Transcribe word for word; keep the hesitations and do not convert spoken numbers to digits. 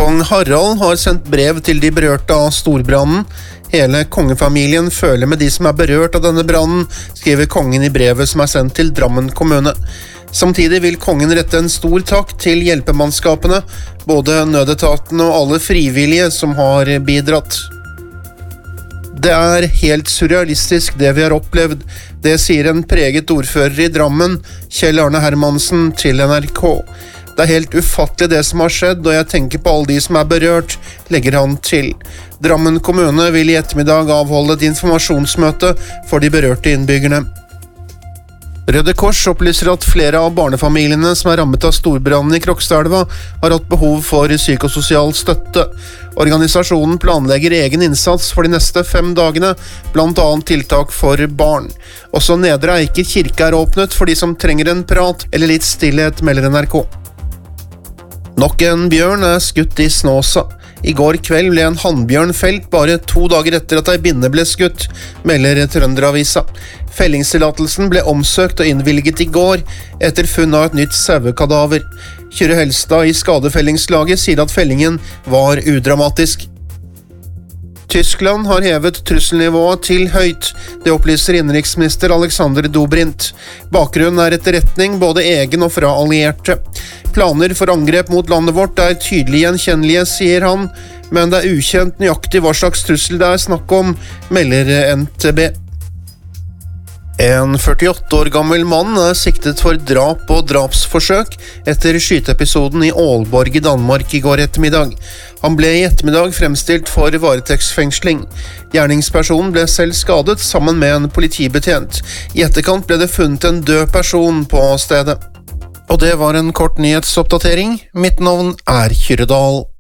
Kong Harald har sendt brev til de berørte av storbrannen. Hele kongefamilien føler med de som er berørt av denne brannen, skriver kongen i brevet som er sendt til Drammen kommune. Samtidig vil kongen rette en stor takk til hjelpemannskapene, både nødetatene og alle frivillige som har bidratt. Det er helt surrealistisk det vi har opplevd, det sier en preget ordfører i Drammen, Kjell Arne Hermansen, til N R K. Det er helt ufattelig det som har skjedd, og jeg tenker på alle de som er berørt, legger han til. Drammen kommune vil i ettermiddag avholde et informasjonsmøte for de berørte innbyggerne. Røde Kors opplyser at flere av barnefamiliene som er rammet av storbrannen i Krokstadelva har hatt behov for psykososial støtte. Organisasjonen planlegger egen innsats for de neste fem dagene, blant annet tiltak for barn. Også Nedre Eiker kirke er åpnet for de som trenger en prat eller litt stillhet, melder N R K. Nok en bjørn er skutt i Snåsa. I går kveld ble en hannbjørn felt bare to dager etter at ei binne ble skutt, melder Trønderavisa. Fellingstillatelsen ble omsøkt og innvilget i går, etter funn av et nytt sauekadaver. Kyrre Helstad i skadefellingslaget sier at fellingen var udramatisk. Tyskland har hevet trusselnivået til høyt, det opplyser innenriksminister Alexander Dobrindt. Bakgrunnen er etterretning, både egen og fra allierte. Planer for angrep mot landet vårt er tydelig gjenkjennelige, sier han, men det er ukjent nøyaktig hva slags trussel det er snakk om, melder N T B. En førtiåtte år gammel mann er siktet for drap og drapsforsøk etter skyteepisoden i Aalborg i Danmark i går ettermiddag. Han ble i ettermiddag fremstilt for varetektsfengsling. Gjerningspersonen ble selv skadet sammen med en politibetjent. I etterkant ble det funnet en død person på stedet. Og det var en kort nyhetsoppdatering. Mitt navn er Kyrre Dahl.